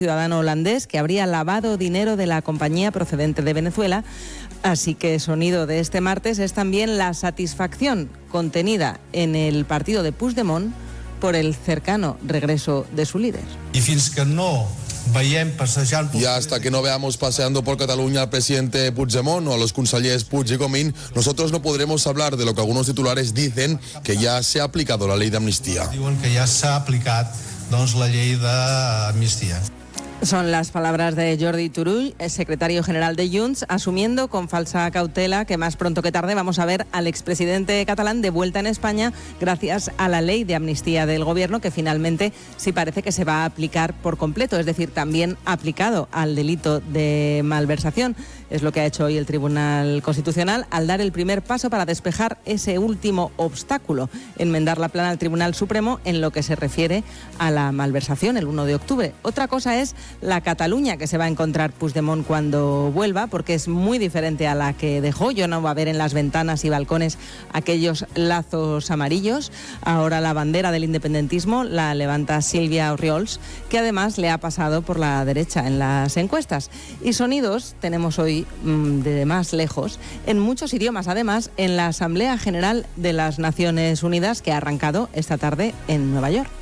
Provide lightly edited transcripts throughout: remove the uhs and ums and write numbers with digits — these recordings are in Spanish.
ciudadano holandés que habría lavado dinero de la compañía procedente de Venezuela. Así que sonido de este martes es también la satisfacción contenida en el partido de Puigdemont por el cercano regreso de su líder. Y hasta que no veamos paseando por Cataluña al presidente Puigdemont o a los consellers Puig y Comín, nosotros no podremos hablar de lo que algunos titulares dicen, que ya se ha aplicado la ley de amnistía. Diuen que ja s'ha aplicat la llei d'amnistia. Son las palabras de Jordi Turull, el secretario general de Junts, asumiendo con falsa cautela que más pronto que tarde vamos a ver al expresidente catalán de vuelta en España gracias a la ley de amnistía del gobierno, que finalmente sí parece que se va a aplicar por completo, es decir, también aplicado al delito de malversación. Es lo que ha hecho hoy el Tribunal Constitucional al dar el primer paso para despejar ese último obstáculo, enmendar la plana al Tribunal Supremo en lo que se refiere a la malversación el 1 de octubre. Otra cosa es la Cataluña que se va a encontrar Puigdemont cuando vuelva, porque es muy diferente a la que dejó. Ya no va a ver en las ventanas y balcones aquellos lazos amarillos. Ahora la bandera del independentismo la levanta Sílvia Orriols, que además le ha pasado por la derecha en las encuestas. Y sonidos tenemos hoy de más lejos, en muchos idiomas, además, en la Asamblea General de las Naciones Unidas, que ha arrancado esta tarde en Nueva York.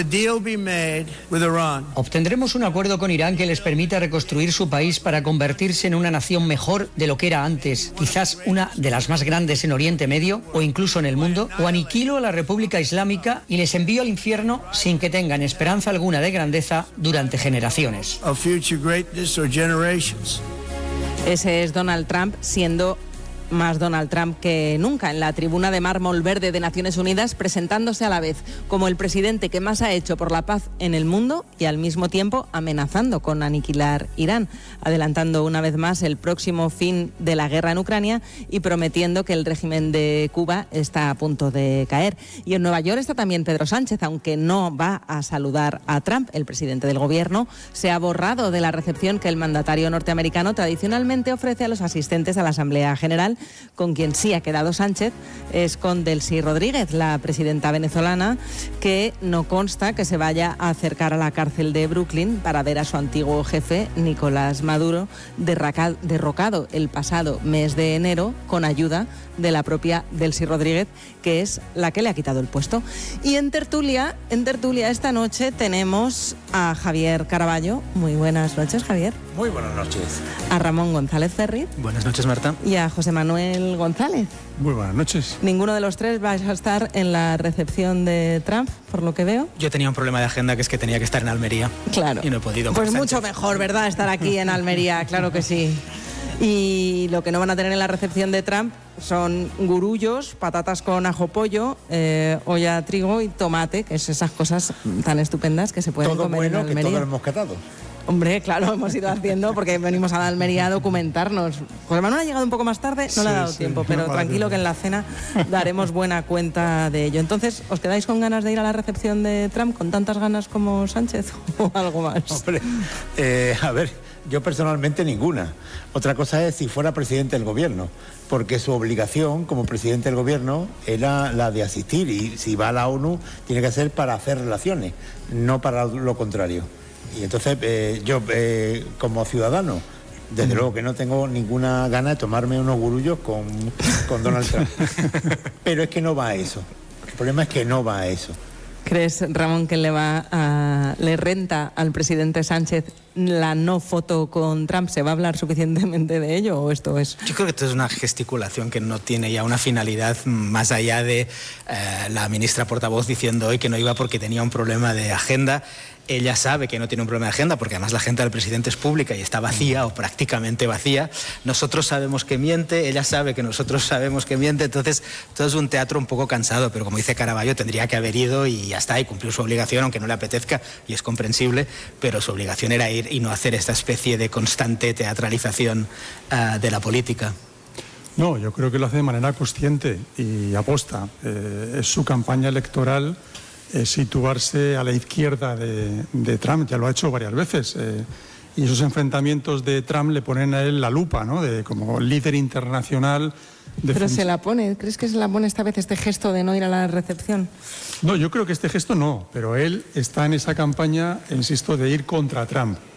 ¿Obtendremos un acuerdo con Irán que les permita reconstruir su país para convertirse en una nación mejor de lo que era antes, quizás una de las más grandes en Oriente Medio o incluso en el mundo? ¿O aniquilo a la República Islámica y les envío al infierno sin que tengan esperanza alguna de grandeza durante generaciones? Ese es Donald Trump, siendo más Donald Trump que nunca en la tribuna de mármol verde de Naciones Unidas, presentándose a la vez como el presidente que más ha hecho por la paz en el mundo y al mismo tiempo amenazando con aniquilar Irán, adelantando una vez más el próximo fin de la guerra en Ucrania y prometiendo que el régimen de Cuba está a punto de caer. Y en Nueva York está también Pedro Sánchez, aunque no va a saludar a Trump. El presidente del gobierno se ha borrado de la recepción que el mandatario norteamericano tradicionalmente ofrece a los asistentes a la Asamblea General. Con quien sí ha quedado Sánchez es con Delcy Rodríguez, la presidenta venezolana, que no consta que se vaya a acercar a la cárcel de Brooklyn para ver a su antiguo jefe, Nicolás Maduro, derrocado el pasado mes de enero con ayuda de la propia Delcy Rodríguez, que es la que le ha quitado el puesto. Y en tertulia esta noche tenemos a Javier Caraballo. Muy buenas noches, Javier. Muy buenas noches. A Ramón González Ferri. Buenas noches, Marta. Y a José Manuel González. Muy buenas noches. Ninguno de los tres vais a estar en la recepción de Trump, por lo que veo. Yo tenía un problema de agenda, que es que tenía que estar en Almería. Claro. Y no he podido. Pues mucho mejor, ¿verdad? Estar aquí en Almería, claro que sí. Y lo que no van a tener en la recepción de Trump son gurullos, patatas con ajo pollo, olla trigo y tomate, que es esas cosas tan estupendas que se pueden todo comer bueno, en Almería. Que todo lo hemos catado. Hombre, claro, hemos ido haciendo porque venimos a la Almería a documentarnos. José Manuel ha llegado un poco más tarde, no le ha dado tiempo, pero tranquilo que en la cena daremos buena cuenta de ello. Entonces, ¿os quedáis con ganas de ir a la recepción de Trump con tantas ganas como Sánchez o algo más? Hombre, a ver, yo personalmente ninguna. Otra cosa es si fuera presidente del gobierno, porque su obligación como presidente del gobierno era la de asistir, y si va a la ONU tiene que ser para hacer relaciones, no para lo contrario. Y entonces yo como ciudadano, desde luego que no tengo ninguna gana de tomarme unos gurullos con Donald Trump. Pero es que no va a eso. El problema es que no va a eso. ¿Crees, Ramón, que le renta al presidente Sánchez la no foto con Trump? ¿Se va a hablar suficientemente de ello o esto es...? Yo creo que esto es una gesticulación que no tiene ya una finalidad más allá de la ministra portavoz diciendo hoy que no iba porque tenía un problema de agenda. Ella sabe que no tiene un problema de agenda porque además la agenda del presidente es pública y está vacía o prácticamente vacía. Nosotros sabemos que miente, ella sabe que nosotros sabemos que miente, entonces todo es un teatro un poco cansado, pero como dice Caraballo, tendría que haber ido y ya está, y cumplió su obligación, aunque no le apetezca, y es comprensible, pero su obligación era ir y no hacer esta especie de constante teatralización de la política. No, yo creo que lo hace de manera consciente y aposta. Es su campaña electoral situarse a la izquierda de Trump, ya lo ha hecho varias veces. Y esos enfrentamientos de Trump le ponen a él la lupa, ¿no? Como líder internacional. Pero se la pone, ¿crees que se la pone esta vez este gesto de no ir a la recepción? No, yo creo que este gesto no, pero él está en esa campaña, insisto, de ir contra Trump.